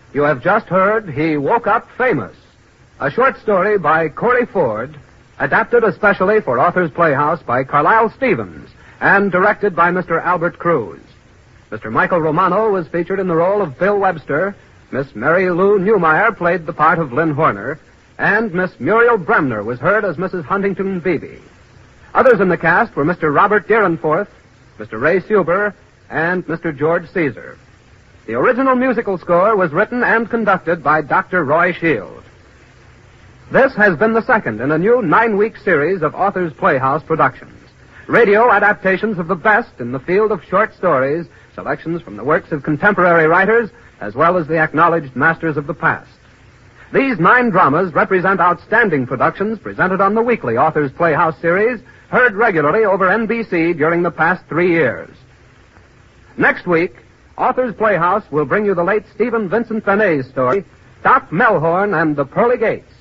You have just heard He Woke Up Famous, a short story by Corey Ford, adapted especially for Authors Playhouse by Carlisle Stevens, and directed by Mr. Albert Cruz. Mr. Michael Romano was featured in the role of Bill Webster, Miss Mary Lou Newmeyer played the part of Lynn Horner, and Miss Muriel Bremner was heard as Mrs. Huntington Beebe. Others in the cast were Mr. Robert Deerenforth, Mr. Ray Suber, and Mr. George Caesar. The original musical score was written and conducted by Dr. Roy Shield. This has been the second in a new 9-week series of Authors Playhouse productions. Radio adaptations of the best in the field of short stories, selections from the works of contemporary writers, as well as the acknowledged masters of the past. These 9 dramas represent outstanding productions presented on the weekly Authors Playhouse series, heard regularly over NBC during the past 3 years. Next week, Authors Playhouse will bring you the late Stephen Vincent Benet's story, Doc Melhorn and the Pearly Gates.